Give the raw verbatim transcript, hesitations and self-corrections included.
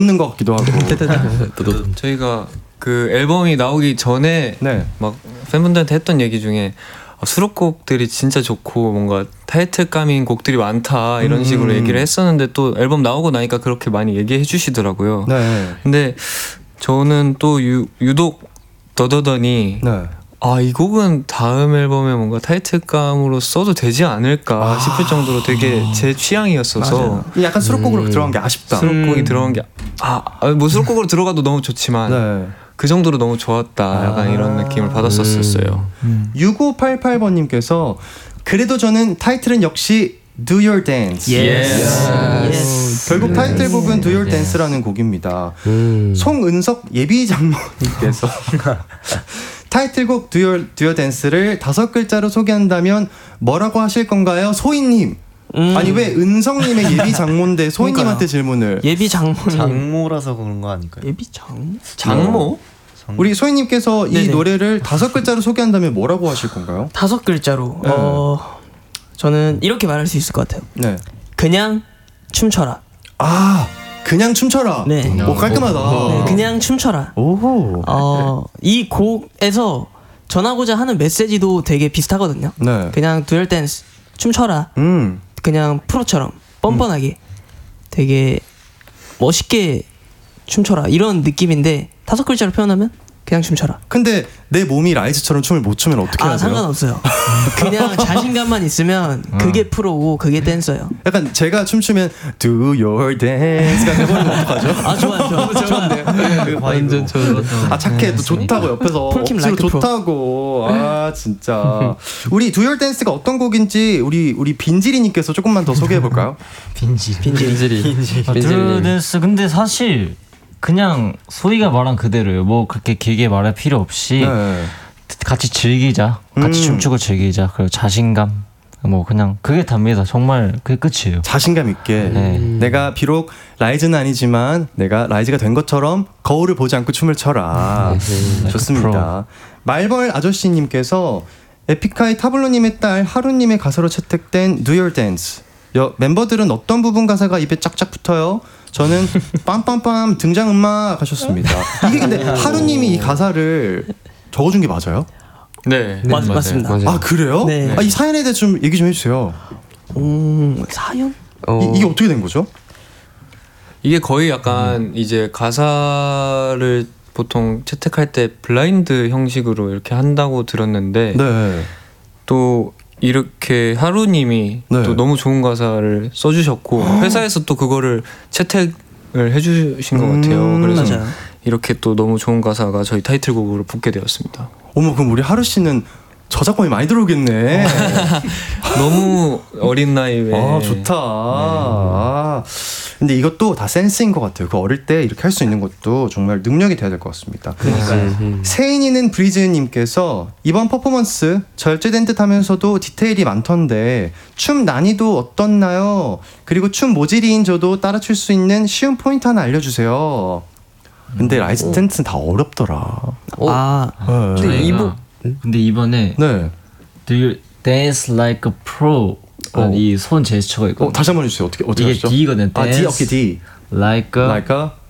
없는 것 같기도 하고. 저희가 그 앨범이 나오기 전에 네. 막 팬분들한테 했던 얘기 중에 수록곡들이 진짜 좋고 뭔가 타이틀감인 곡들이 많다 이런 식으로 음. 얘기를 했었는데 또 앨범 나오고 나니까 그렇게 많이 얘기해 주시더라고요. 네. 근데 저는 또 유, 유독 더더더니 네. 아, 이 곡은 다음 앨범에 뭔가 타이틀감으로 써도 되지 않을까 아. 싶을 정도로 되게 제 취향이었어서 맞아요. 약간 수록곡으로 음. 들어간 게 아쉽다. 수록곡이 음. 들어간 게 아, 뭐 수록곡으로 들어가도 너무 좋지만 네. 그 정도로 너무 좋았다. 약간 아. 이런 느낌을 받았었어요. 음. 육오팔팔 번님께서 그래도 저는 타이틀은 역시 Do Your Dance. Yes. Yes. 결국 타이틀곡은 Do Your Dance라는 곡입니다. 음. 송은석 예비 장모님께서 타이틀곡 Do Your, Do Your Dance를 다섯 글자로 소개한다면 뭐라고 하실 건가요? 소희님. 음. 아니 왜 은성님의 예비 장모인데 소희님한테 질문을. 예비 장모. 장모라서 그런 거 아닐까요? 예비 장모? 장모? 우리 소희님께서 이 네네. 노래를 다섯 글자로 소개한다면 뭐라고 하실 건가요? 다섯 글자로. 네. 어, 저는 이렇게 말할 수 있을 것 같아요. 네. 그냥 춤춰라. 아, 그냥 춤춰라. 네. 오, 깔끔하다. 네, 그냥 춤춰라. 오. 어, 이 곡에서 전하고자 하는 메시지도 되게 비슷하거든요. 네. 그냥 Do Your Dance, 춤춰라. 음. 그냥 프로처럼 뻔뻔하게 되게 멋있게 춤춰라 이런 느낌인데 다섯 글자로 표현하면 그냥 춤춰라. 근데 내 몸이 라이즈처럼 춤을 못 추면 어떻게 아 하세요? 상관없어요. 그냥 자신감만 있으면 그게 프로고 그게 댄서예요. 약간 제가 춤추면 Do Your Dance가 돼버리면 어떡하죠? 아 좋아요, 좋아요. 좋은데요? 완전 좋아요. 아 착해 또 좋다고 옆에서 폴킴 억지로 라이크 프로. 좋다고. 아 진짜. 우리 Do Your Dance가 어떤 곡인지 우리 우리 빈지리님께서 조금만 더 소개해 볼까요? 빈지. 빈지리. 빈지리. 아, 드루댄스 근데 사실 그냥 소희가 말한 그대로요. 뭐 그렇게 길게 말할 필요 없이 네. 같이 즐기자, 같이 음. 춤추고 즐기자. 그리고 자신감, 뭐 그냥 그게 답니다. 정말 그게 끝이에요. 자신감 있게 네. 내가 비록 라이즈는 아니지만 내가 라이즈가 된 것처럼 거울을 보지 않고 춤을 춰라. 좋습니다. 말벌 아저씨님께서 에픽하이 타블로님의 딸 하루님의 가사로 채택된 Do Your Dance. 여, 멤버들은 어떤 부분 가사가 입에 쫙쫙 붙어요? 저는 빰빰빰 등장음악 하셨습니다. 이게 근데 하루님이 이 가사를 적어준 게 맞아요? 네. 맞, 맞습니다. 맞아요. 아 그래요? 네. 아, 이 사연에 대해 좀 얘기 좀 해주세요. 음, 사연? 어. 이, 이게 어떻게 된 거죠? 이게 거의 약간 음. 이제 가사를 보통 채택할 때 블라인드 형식으로 이렇게 한다고 들었는데 네. 또 이렇게 하루님이 네. 또 너무 좋은 가사를 써주셨고 회사에서 또 그거를 채택을 해주신 것 음, 같아요. 그래서 맞아요. 이렇게 또 너무 좋은 가사가 저희 타이틀곡으로 붙게 되었습니다. 어머 그럼 우리 하루 씨는 저작권이 많이 들어오겠네. 너무 어린 나이에 아 좋다. 아, 근데 이것도 다 센스인 것 같아요. 그 어릴 때 이렇게 할 수 있는 것도 정말 능력이 돼야 될 것 같습니다. 그러니까요. 세인이는 브리즈님께서 이번 퍼포먼스 절제된 듯하면서도 디테일이 많던데 춤 난이도 어떻나요? 그리고 춤 모질이인 저도 따라 출 수 있는 쉬운 포인트 하나 알려주세요. 근데 라이즈 댄스는 다 어렵더라. 아, 네. 근데 이부 저희가 근데 이번에 네. Do you dance like a pro? 어. 이 손 제스처가 있고 어, 다시 한번 해주세요. 어떻게 어떻게 이게 하시죠? D거든. 아 D Dance 오케이 D. like a Like a